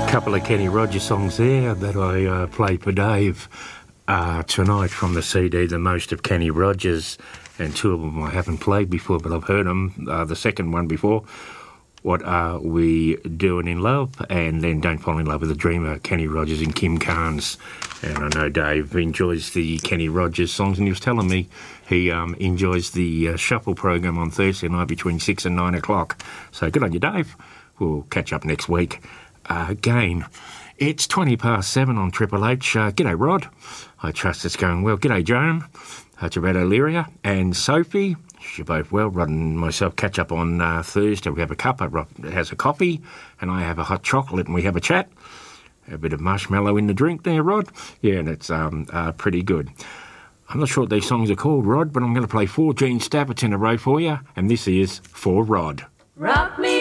Couple of Kenny Rogers songs there that I played for Dave tonight from the CD, The Most of Kenny Rogers, and two of them I haven't played before, but I've heard them. The second one before, What Are We Doing in Love, and then Don't Fall in Love with a Dreamer, Kenny Rogers and Kim Carnes. And I know Dave enjoys the Kenny Rogers songs, and he was telling me he enjoys the Shuffle program on Thursday night between 6 and 9 o'clock. So good on you, Dave. We'll catch up next week. Again, it's 7:20 on Triple H. G'day, Rod. I trust it's going well. G'day, Joan. Toretto Lyria and Sophie. You're both well. Rod and myself catch up on Thursday. We have a cuppa. Rod has a coffee, and I have a hot chocolate, and we have a chat. A bit of marshmallow in the drink there, Rod. Yeah, and it's pretty good. I'm not sure what these songs are called, Rod, but I'm going to play 4 Gene Staffords in a row for you, and this is For Rod. Rock me.